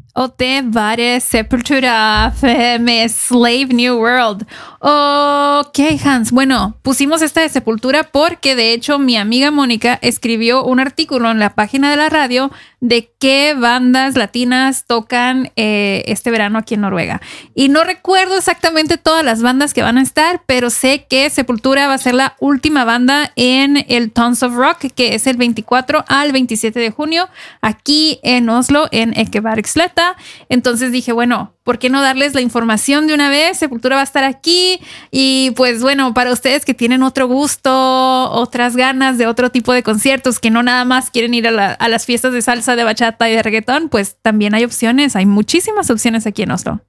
Och det var Sepultura med Slave New World. Ok, Hans. Bueno, pusimos esta de Sepultura porque de hecho mi amiga Mónica escribió un artículo en la página de la radio de qué bandas latinas tocan este verano aquí en Noruega. Y no recuerdo exactamente todas las bandas que van a estar, pero sé que Sepultura va a ser la última banda en el Tons of Rock, que es el 24 al 27 de junio, aquí en Oslo, en Ekebergsletta. Entonces dije, bueno, ¿por qué no darles la información de una vez? Sepultura va a estar aquí y pues bueno, para ustedes que tienen otro gusto, otras ganas de otro tipo de conciertos, que no nada más quieren ir a las fiestas de salsa, de bachata y de reggaetón, pues también hay opciones, hay muchísimas opciones aquí en Oslo.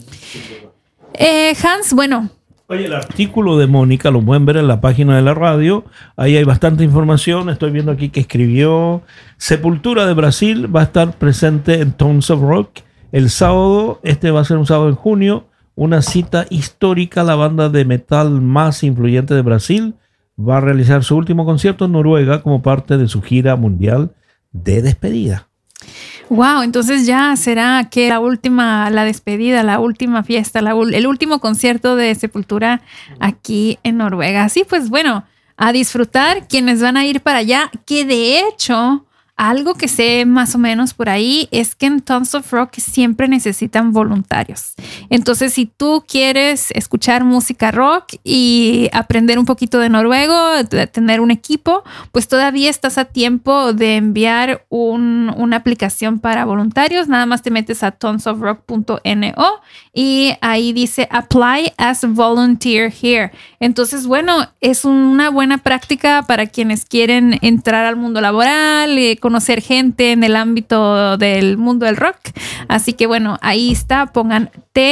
Hans, bueno. Oye, el artículo de Mónica lo pueden ver en la página de la radio. Ahí hay bastante información. Estoy viendo aquí que escribió Sepultura de Brasil. Va a estar presente en Tons of Rock el sábado. Este va a ser un sábado en junio. Una cita histórica. La banda de metal más influyente de Brasil va a realizar su último concierto en Noruega como parte de su gira mundial de despedida. Wow, entonces ya será que la despedida, la última fiesta, el último concierto de Sepultura aquí en Noruega. Sí, pues bueno, a disfrutar quienes van a ir para allá, que de hecho, algo que sé más o menos por ahí es que en Tons of Rock siempre necesitan voluntarios. Entonces, si tú quieres escuchar música rock y aprender un poquito de noruego, de tener un equipo, pues todavía estás a tiempo de enviar una aplicación para voluntarios. Nada más te metes a tonsofrock.no y ahí dice Apply as Volunteer Here. Entonces, bueno, es una buena práctica para quienes quieren entrar al mundo laboral, conocer gente en el ámbito del mundo del rock. Así que bueno, ahí está, pongan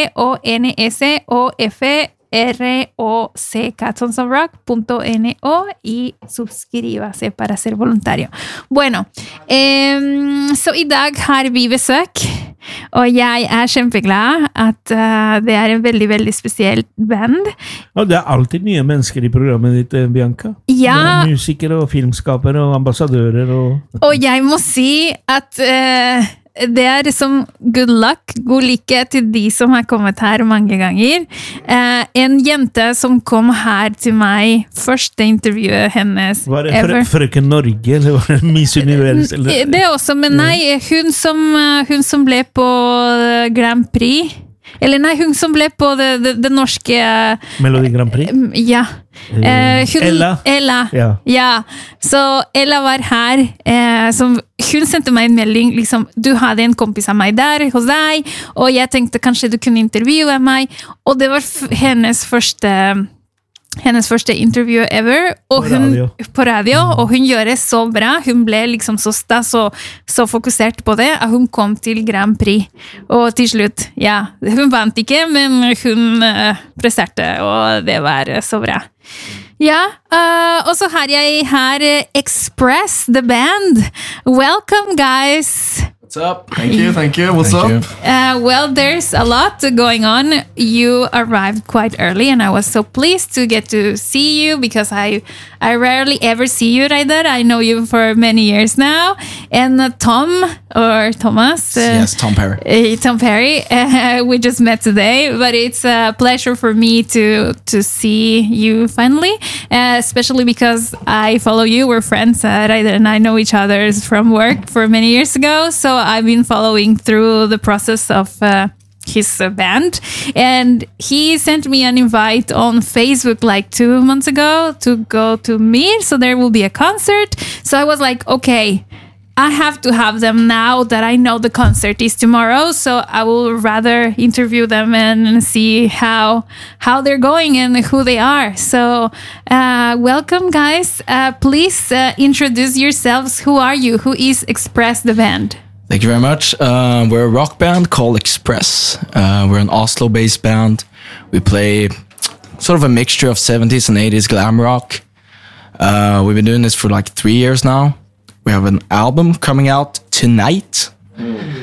TONSOFROCK, tonsofrock.no y suscríbase para ser voluntario. Bueno, så i dag har vi besøk, og jeg kjempeglad at det en veldig, veldig spesiell band. Ja, det alltid nye mennesker i programmet ditt, Bianca. Ja. Musikere og filmskapere og ambassadører. Og jeg må si at det som good luck, god lykke til de som har kommet her mange ganger. En jente som kom her til meg, første intervjuet hennes var det Frøken Norge, eller var det Miss Univers? Det også, men nei, hun som ble på Grand Prix, eller nei, hun som ble på det norske Melodi Grand Prix? Ja. Ella. Ja. Så Ella var her, hun sendte meg en melding, liksom, du hadde en kompis av meg der hos deg, og jeg tenkte kanskje du kunne intervjue meg, og det var hennes første interview ever, og på radio, og hun gjør det så bra, hun ble liksom så stas og så fokusert på det, at hun kom til Grand Prix, og til slutt, ja, hun vant ikke, men hun presterte, og det var så bra. Ja, og så har jeg her Express, the band. Welcome, guys. What's up? Thank you. What's up? Well, there's a lot going on. You arrived quite early, and I was so pleased to get to see you because I rarely ever see you right there. I know you for many years now. And Thomas. Yes, Tom Perry. Tom Perry. We just met today, but it's a pleasure for me to see you finally, especially because I follow you. We're friends, right there, and I know each other from work for many years ago. So I've been following through the process of his band, and he sent me an invite on Facebook like 2 months ago to go to Mir, so there will be a concert. So I was like, okay, I have to have them now that I know the concert is tomorrow, so I will rather interview them and see how they're going and who they are. So welcome, guys. Please introduce yourselves. Who are you? Who is Express, the band? Thank you very much. We're a rock band called Express. We're an Oslo-based band. We play sort of a mixture of 70s and 80s glam rock. We've been doing this for like 3 years now. We have an album coming out tonight.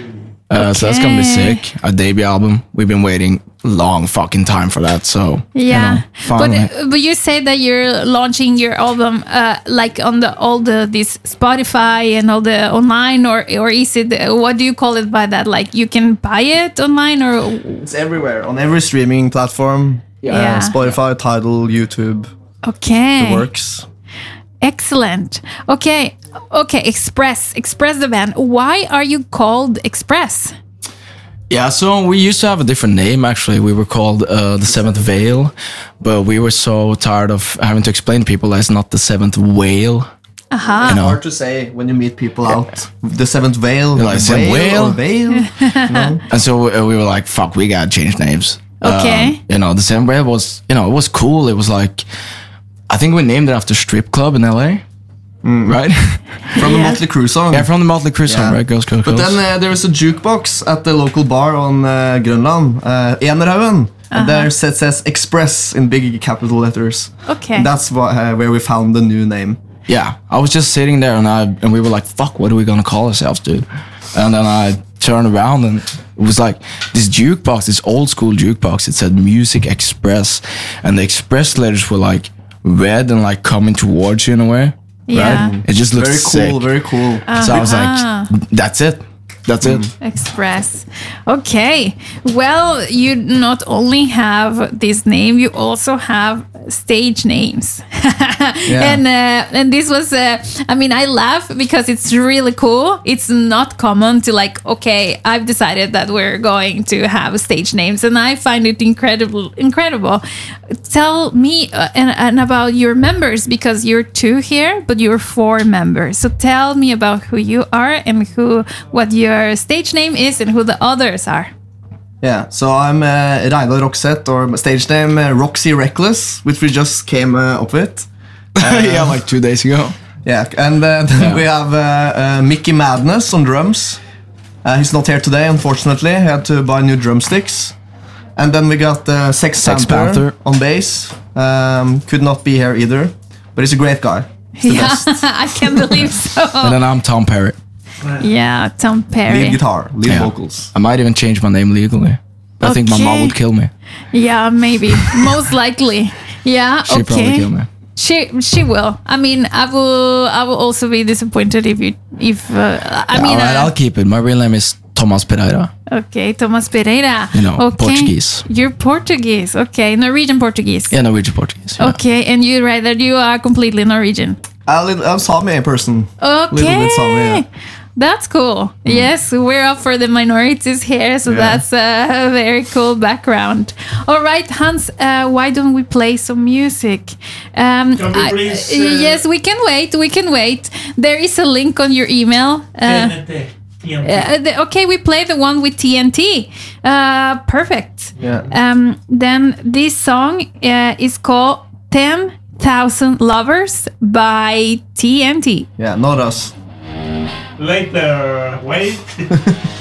So that's gonna be Okay. sick. Our debut album. We've been waiting long fucking time for that. So Yeah, finally. but you say that you're launching your album like on this Spotify and all the online, or is it, what do you call it by that? Like you can buy it online, or It's everywhere on every streaming platform. Yeah. Spotify, Tidal, YouTube, okay, the works. excellent. Okay, Express the band. Why are you called Express? Yeah, so we used to have a different name actually. We were called the Seventh Veil, but we were so tired of having to explain to people that it's not the Seventh Whale. Aha. You know. Hard to say when you meet people out. The seventh whale, Like, seventh whale? or veil. And so we were like, fuck, we gotta change names. Okay. The Seventh Whale was, it was cool. It was like, I think we named it after strip club in LA, right? From the Motley Crue song. Yeah, from the Motley Crue song, Yeah. right? Girls, girls, But girls. then there is a jukebox at the local bar on Grönland, Enerhaugen. And there it says Express in big capital letters. Okay. And that's where we found the new name. Yeah, I was just sitting there and we were like, fuck, what are we gonna call ourselves, dude? And then I turned around and it was like this jukebox, this old school jukebox. It said Music Express, and the Express letters were like red and like coming towards you in a way. Yeah. Right? It just looked Very cool, sick. very cool. So I was like, that's it. That's it. Express. Okay. Well, you not only have this name, you also have stage names. And this was, I laugh because it's really cool. It's not common to like, okay, I've decided that we're going to have stage names, and I find it incredible. Tell me and about your members, because you're 2 here, but you're 4 members. So tell me about who you are and what your stage name is and who the others are. Yeah, so I'm Reidar Roxette, or stage name Roxy Reckless, which we just came up with. Yeah, like 2 days ago. Yeah, and then we have Mickey Madness on drums. He's not here today, unfortunately. He had to buy new drumsticks. And then we got Sex Panther on bass. Could not be here either, but he's a great guy. He's the best. I can't believe so. And then I'm Tom Perry. Yeah, Tom Perry. Lead guitar, lead Yeah. vocals. I might even change my name legally. I think my mom Okay. would kill me. Yeah, maybe. Most likely. Yeah, She'd probably kill me. She will. I will also be disappointed if Alright, I'll keep it. My real name is Thomas Pereira. okay, Thomas Pereira. Okay. Portuguese. You're Portuguese. Okay, Norwegian Portuguese. Yeah, Norwegian Portuguese. Yeah. Okay, and you are completely Norwegian. I'm Sami person. Okay. Little bit Sami, yeah. That's cool. Yes, we're up for the minorities here, so Yeah. that's a very cool background. All right, Hans, why don't we play some music? Can we please, yes, we can wait. We can wait. There is a link on your email. Okay, we play the one with TNT. Perfect. Yeah. Then this song is called 10,000 Lovers by TNT. Yeah, not us. Later, wait.